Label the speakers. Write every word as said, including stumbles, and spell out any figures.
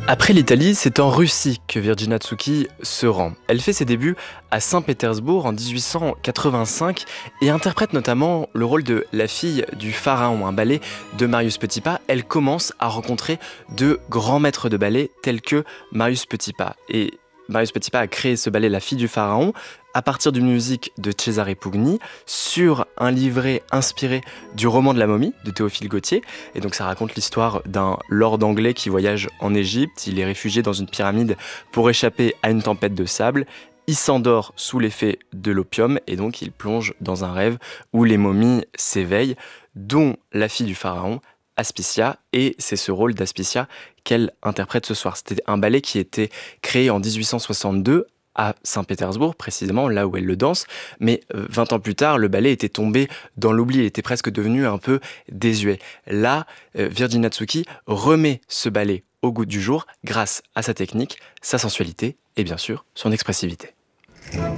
Speaker 1: Après l'Italie, c'est en Russie que Virginia Tsuki se rend. Elle fait ses débuts à Saint-Pétersbourg en dix-huit cent quatre-vingt-cinq et interprète notamment le rôle de la fille du pharaon, un ballet de Marius Petipa. Elle commence à rencontrer de grands maîtres de ballet tels que Marius Petipa. Et Marius Petipa a créé ce ballet La fille du pharaon à partir d'une musique de Cesare Pugni sur un livret inspiré du roman de la momie de Théophile Gautier. Et donc ça raconte l'histoire d'un lord anglais qui voyage en Égypte. Il est réfugié dans une pyramide pour échapper à une tempête de sable. Il s'endort sous l'effet de l'opium et donc il plonge dans un rêve où les momies s'éveillent, dont la fille du pharaon, Aspicia, et c'est ce rôle d'Aspicia qu'elle interprète ce soir. C'était un ballet qui était créé en dix-huit cent soixante-deux à Saint-Pétersbourg, précisément là où elle le danse, mais euh, vingt ans plus tard, le ballet était tombé dans l'oubli, il était presque devenu un peu désuet. Là, euh, Virginia Tsuki remet ce ballet au goût du jour grâce à sa technique, sa sensualité et bien sûr son expressivité.